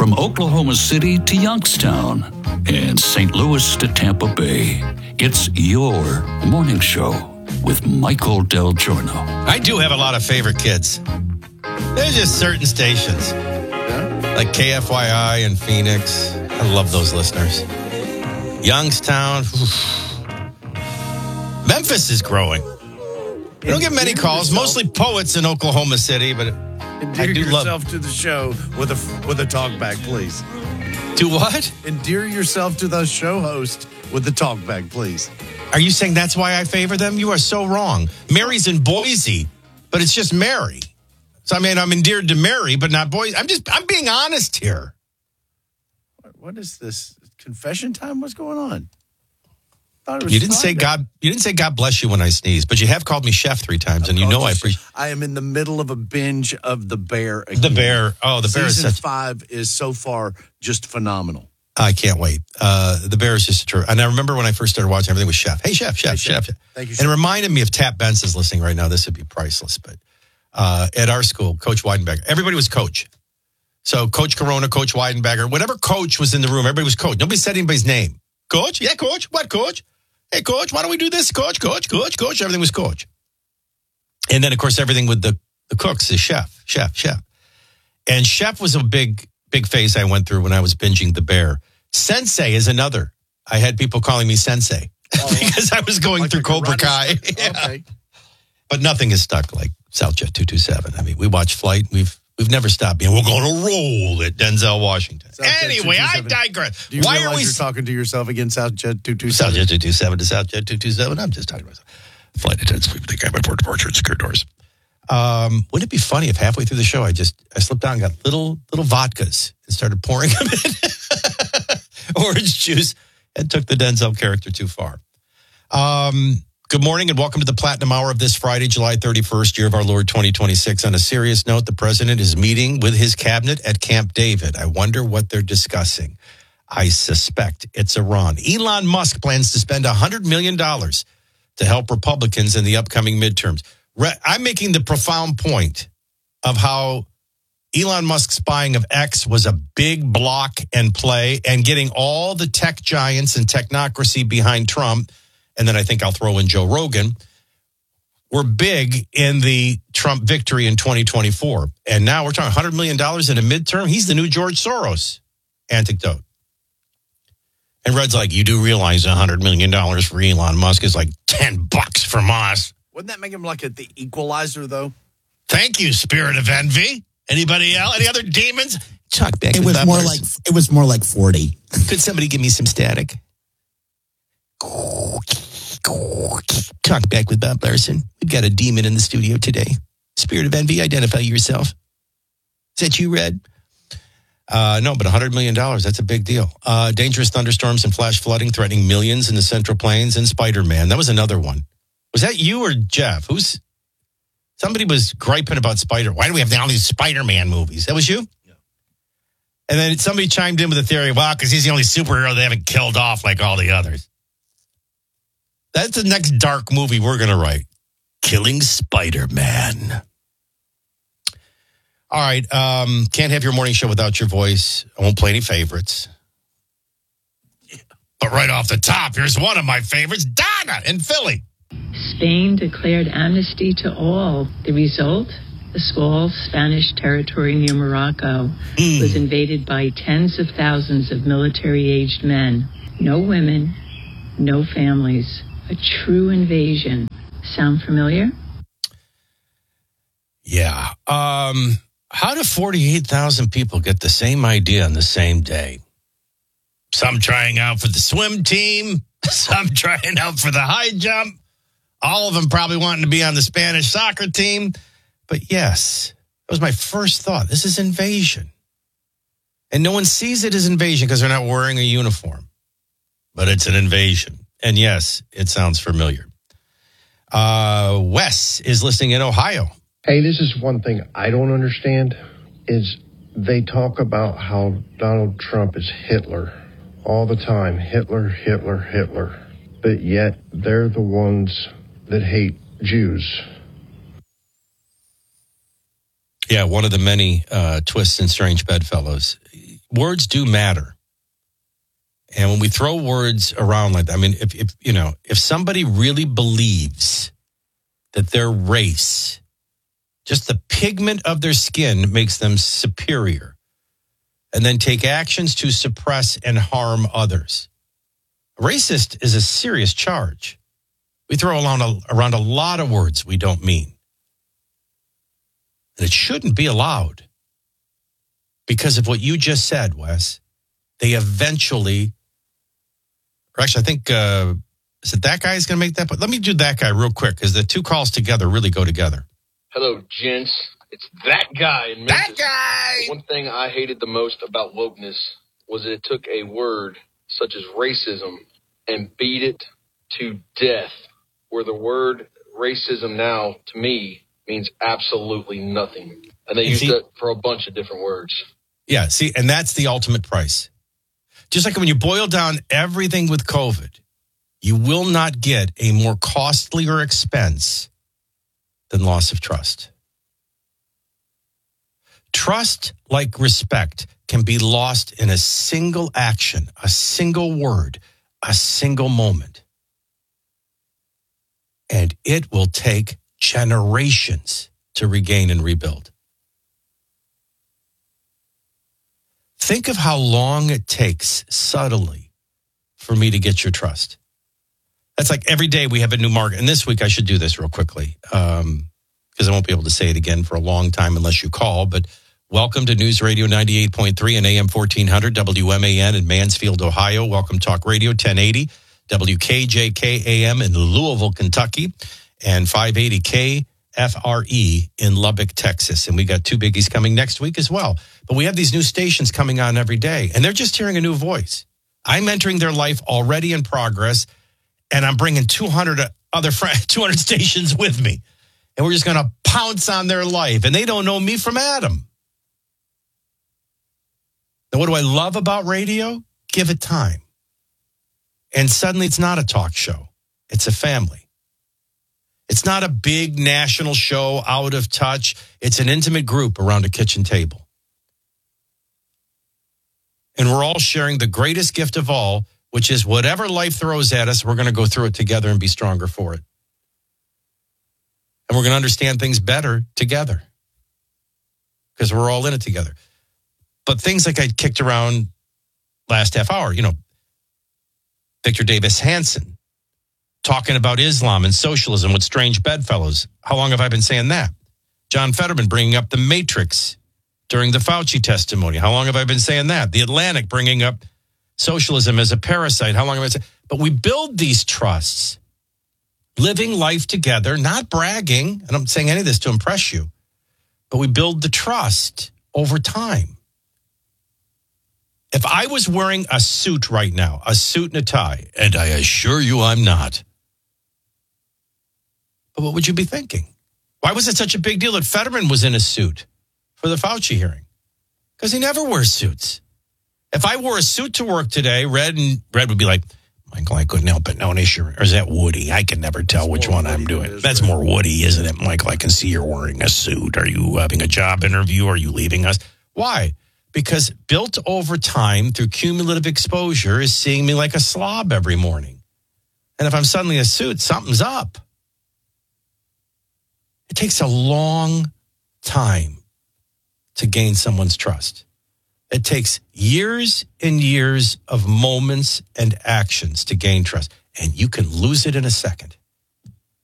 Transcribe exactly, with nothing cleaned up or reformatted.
From Oklahoma City to Youngstown and Saint Louis to Tampa Bay, it's your morning show with Michael Del Giorno. I do have a lot of favorite kids. There's just certain stations, like K F Y I and Phoenix. I love those listeners. Youngstown. Memphis is growing. We don't get many calls, mostly poets in Oklahoma City, but endear I do yourself love... to the show with a with a talkback, please. Do what? Endear yourself to the show host with the talkback, please. Are you saying that's why I favor them? You are so wrong. Mary's in Boise, but it's just Mary. So I mean, I'm endeared to Mary, but not Boise. I'm just I'm being honest here. What is this confession time? What's going on? It was you didn't Friday. say God. You didn't say God bless you when I sneezed, but you have called me chef three times, I've and you called know I appreciate. I am in the middle of a binge of The Bear. Again. The Bear. Oh, The Bear is Season such. five is so far just phenomenal. I can't wait. Uh, the Bear is just a true. And I remember when I first started watching, everything was chef. Hey, chef, chef, Hey, chef. chef. Thank you, And chef. it reminded me of Tap Benson's listening right now. This would be priceless. But uh, at our school, Coach Weidenberger, everybody was coach. So Coach Corona, Coach Weidenberger, whatever coach was in the room, everybody was coach. Nobody said anybody's name. Coach? Yeah, coach. What, coach? Hey, coach, why don't we do this? Coach, coach, coach, coach. Everything was coach. And then, of course, everything with the, the cooks is chef, chef, chef. And chef was a big, big phase I went through when I was binging The Bear. Sensei is another. I had people calling me Sensei oh, because I was going like through Cobra Kai. Yeah. Okay. But nothing is stuck like Southjet two two seven. I mean, we watch Flight. We've we've never stopped being, we're going to roll at Denzel Washington. Southjet anyway, I two two seven. digress. Do you Why realize are we you're talking to yourself again, Southjet two two seven? Southjet two two seven to Southjet two two seven. I'm just talking to myself. Flight attendants, we think I'm at port departure and secure doors. Um, wouldn't it be funny if halfway through the show I just I slipped down and got little little vodkas and started pouring them in orange juice and took the Denzel character too far. Um, good morning and welcome to the Platinum Hour of this Friday, July thirty-first, year of our Lord twenty twenty-six. On a serious note, the president is meeting with his cabinet at Camp David. I wonder what they're discussing. I suspect it's Iran. Elon Musk plans to spend one hundred million dollars to help Republicans in the upcoming midterms. I'm making the profound point of how Elon Musk's buying of X was a big block and play, and getting all the tech giants and technocracy behind Trump, and then I think I'll throw in Joe Rogan, were big in the Trump victory in twenty twenty-four. And now we're talking one hundred million dollars in a midterm. He's the new George Soros anecdote. And Red's like, you do realize one hundred million dollars for Elon Musk is like ten bucks from us. Wouldn't that make him like a, the equalizer, though? Thank you, Spirit of Envy. Anybody else? Any other demons? Talk back. It was more like it was more like forty. Could somebody give me some static? Talk back with Bob Larson. We've got a demon in the studio today. Spirit of Envy, identify yourself. Is that you, Red? Uh, no, but one hundred million dollars, that's a big deal. Uh, dangerous thunderstorms and flash flooding threatening millions in the Central Plains, and Spider-Man. That was another one. Was that you or Jeff? Who's Somebody was griping about Spider. Why do we have all these Spider-Man movies? That was you? Yeah. And then somebody chimed in with a theory, well, because he's the only superhero they haven't killed off like all the others. That's the next dark movie we're going to write. Killing Spider-Man. All right. Um, can't have your morning show without your voice. I won't play any favorites. Yeah. But right off the top, here's one of my favorites, Donna in Philly. Spain declared amnesty to all. The result? The small Spanish territory near Morocco mm. was invaded by tens of thousands of military-aged men. No women, no families. A true invasion. Sound familiar? Yeah. Um, how do forty-eight thousand people get the same idea on the same day? Some trying out for the swim team, some trying out for the high jump. All of them probably wanting to be on the Spanish soccer team. But yes, that was my first thought. This is invasion. And no one sees it as invasion because they're not wearing a uniform. But it's an invasion. And yes, it sounds familiar. Uh, Wes is listening in Ohio. Hey, this is one thing I don't understand is they talk about how Donald Trump is Hitler all the time. Hitler, Hitler, Hitler. But yet they're the ones that hate Jews. Yeah, one of the many uh, twists and strange bedfellows. words do matter. And when we throw words around like that, I mean, if, if you know, if somebody really believes that their race, just the pigment of their skin makes them superior, and then take actions to suppress and harm others, racist is a serious charge. We throw around a, around a lot of words we don't mean. And it shouldn't be allowed because of what you just said, Wes. They eventually, or actually, I think, uh, is it that guy is going to make that? But let me do that guy real quick because the two calls together really go together. Hello, gents. It's that guy in Memphis. That guy! One thing I hated the most about wokeness was that it took a word such as racism and beat it to death, where the word racism now, to me, means absolutely nothing. And they And use see- that for a bunch of different words. Yeah, see, and that's the ultimate price. Just like when you boil down everything with COVID, you will not get a more costlier expense than loss of trust. Trust, like respect, can be lost in a single action, a single word, a single moment. And it will take generations to regain and rebuild. Think of how long it takes subtly for me to get your trust. That's like every day we have a new market. And this week I should do this real quickly um, because I won't be able to say it again for a long time unless you call. But welcome to News Radio ninety-eight point three and A M fourteen hundred W M A N in Mansfield, Ohio. Welcome Talk Radio ten eighty W K J K A M in Louisville, Kentucky, and five eighty K F R E in Lubbock, Texas. And we got two biggies coming next week as well. But we have these new stations coming on every day, and they're just hearing a new voice. I'm entering their life already in progress, and I'm bringing two hundred other friends, two hundred stations with me. And we're just going to pounce on their life, and they don't know me from Adam. Now, what do I love about radio? Give it time. And suddenly it's not a talk show. It's a family. It's not a big national show out of touch. It's an intimate group around a kitchen table. And we're all sharing the greatest gift of all, which is whatever life throws at us, we're going to go through it together and be stronger for it. And we're going to understand things better together because we're all in it together. But things like I kicked around last half hour, you know, Victor Davis Hanson talking about Islam and socialism with strange bedfellows. How long have I been saying that? John Fetterman bringing up the Matrix during the Fauci testimony. How long have I been saying that? The Atlantic bringing up socialism as a parasite. How long have I said? But we build these trusts, living life together, not bragging. And I'm saying any of this to impress you, but we build the trust over time. If I was wearing a suit right now, a suit and a tie, and I assure you I'm not, but what would you be thinking? Why was it such a big deal that Fetterman was in a suit for the Fauci hearing? Because he never wears suits. If I wore a suit to work today, Red and Red would be like, Michael, I couldn't help it. No, sure. Or is that Woody? I can never tell which one I'm doing. That's more Woody, isn't it, Michael? I can see you're wearing a suit. Are you having a job interview? Are you leaving us? Why? Because built over time through cumulative exposure is seeing me like a slob every morning. And if I'm suddenly a suit, something's up. It takes a long time to gain someone's trust. It takes years and years of moments and actions to gain trust. And you can lose it in a second.